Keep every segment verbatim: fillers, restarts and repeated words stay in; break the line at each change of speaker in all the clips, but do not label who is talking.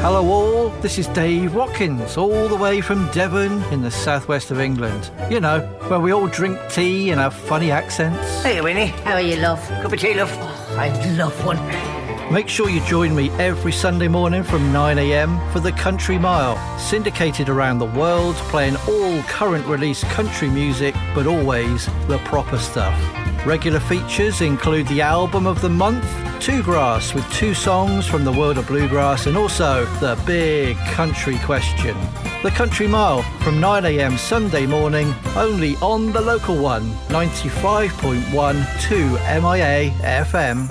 Hello all, this is Dave Watkins, all the way from Devon in the southwest of England. You know, where we all drink tea and have funny accents.
Hey Winnie.
How are you, love?
Cup of tea, love.
Oh, I'd love one.
Make sure you join me every Sunday morning from nine a m for the Country Mile, syndicated around the world, playing all current release country music, but always the proper stuff. Regular features include the album of the month, Two Grass, with two songs from the world of bluegrass, and also the big country question. The Country Mile from nine a m Sunday morning, only on the local one, ninety-five point one two M I A F M.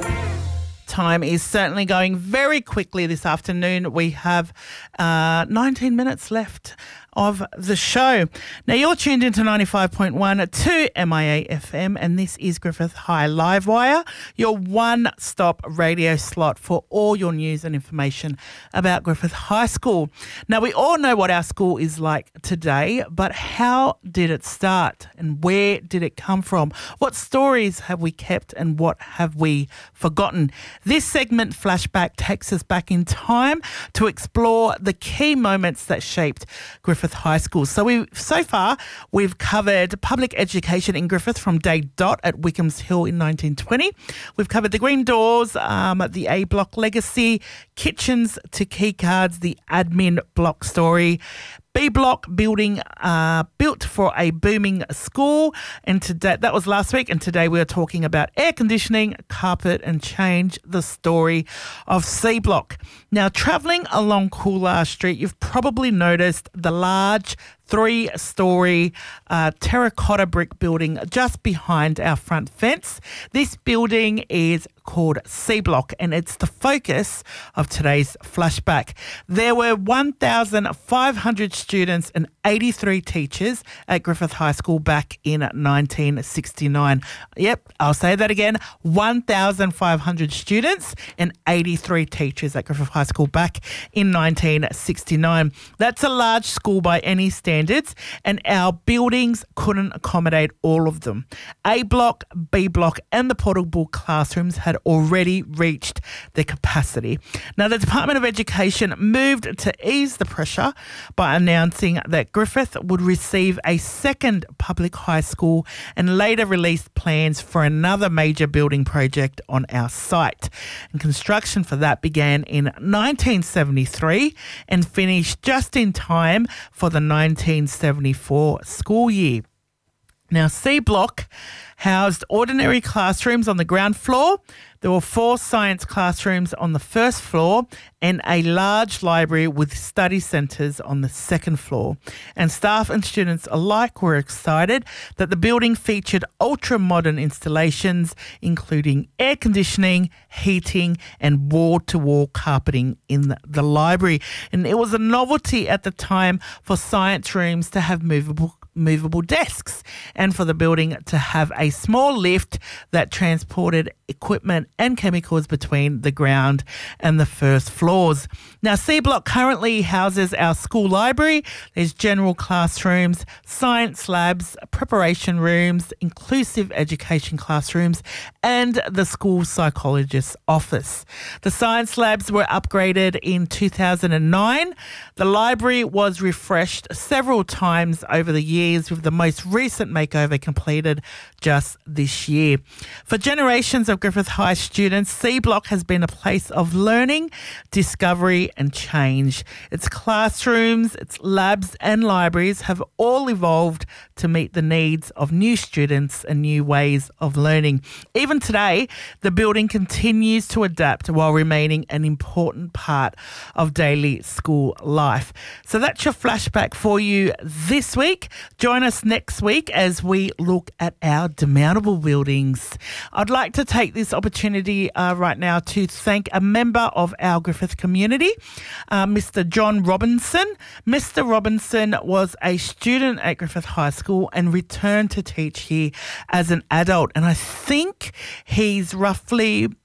Time is certainly going very quickly this afternoon. We have uh, nineteen minutes left of the show. Now, you're tuned into ninety-five point one to M I A F M, and this is Griffith High Livewire, your one-stop radio slot for all your news and information about Griffith High School. Now, we all know what our school is like today, but how did it start and where did it come from? What stories have we kept and what have we forgotten? This segment, Flashback, takes us back in time to explore the key moments that shaped Griffith High School. So we so far we've covered public education in Griffith from day dot at Wickham's Hill in nineteen twenty. We've covered the Green Doors, um, the A Block legacy, kitchens to key cards, the admin block story, B Block building uh, built for a booming school, and today that was last week. And today we are talking about air conditioning, carpet, and change. The story of C Block. Now, travelling along Coolagh Street, you've probably noticed the large three-storey uh, terracotta brick building just behind our front fence. This building is called C Block, and it's the focus of today's flashback. There were one thousand five hundred students and eighty-three teachers at Griffith High School back in nineteen sixty-nine. Yep, I'll say that again. one thousand five hundred students and eighty-three teachers at Griffith High School back in nineteen sixty-nine. That's a large school by any standards, and our buildings couldn't accommodate all of them. A Block, B Block, and the portable classrooms had already reached their capacity. Now, the Department of Education moved to ease the pressure by announcing that Griffith would receive a second public high school and later released plans for another major building project on our site. And construction for that began in nineteen seventy-three and finished just in time for the nineteen seventy-four school year. Now, C Block housed ordinary classrooms on the ground floor. There were four science classrooms on the first floor and a large library with study centres on the second floor. And staff and students alike were excited that the building featured ultra-modern installations, including air conditioning, heating, and wall-to-wall carpeting in the, the library. And it was a novelty at the time for science rooms to have movable movable desks and for the building to have a small lift that transported equipment and chemicals between the ground and the first floors. Now, C Block currently houses our school library. There's general classrooms, science labs, preparation rooms, inclusive education classrooms, and the school psychologist's office. The science labs were upgraded in two thousand nine. The library was refreshed several times over the years, with the most recent makeover completed just this year. For generations of Griffith High students, C Block has been a place of learning, discovery and change. Its classrooms, its labs and libraries have all evolved to meet the needs of new students and new ways of learning. Even today, the building continues to adapt while remaining an important part of daily school life. So that's your flashback for you this week. Join us next week as we look at our demountable buildings. I'd like to take this opportunity uh, right now to thank a member of our Griffith community, uh, Mister John Robinson. Mister Robinson was a student at Griffith High School and returned to teach here as an adult. And I think he's roughly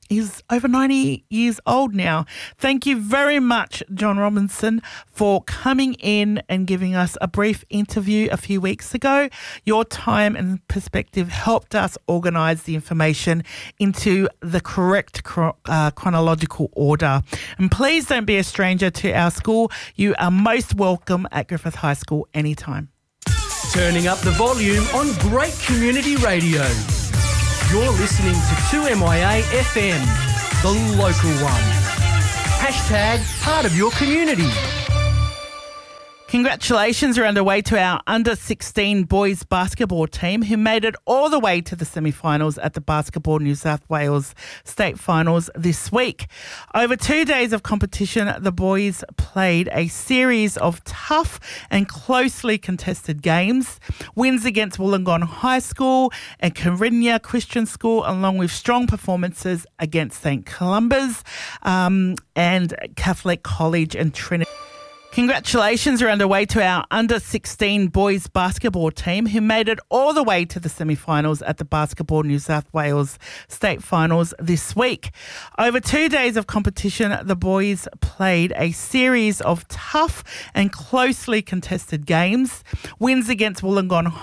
is over ninety years old now. Thank you very much, John Robinson, for coming in and giving us a brief interview a few weeks ago. Your time and perspective helped us organise the information into the correct chro- uh, chronological order. And please don't be a stranger to our school. You are most welcome at Griffith High School anytime.
Turning up the volume on great community radio. You're listening to two M I A F M, the local one. Hashtag part of your community.
Congratulations are underway to our under sixteen boys basketball team who made it all the way to the semi-finals at the Basketball New South Wales State Finals this week. Over two days of competition, the boys played a series of tough and closely contested games. Wins against Wollongong High School and Carinya Christian School, along with strong performances against St Columba's um, and Catholic College and Trinity. Congratulations are underway to our under sixteen boys basketball team who made it all the way to the semi-finals at the Basketball New South Wales State Finals this week. Over two days of competition, the boys played a series of tough and closely contested games. Wins against Wollongong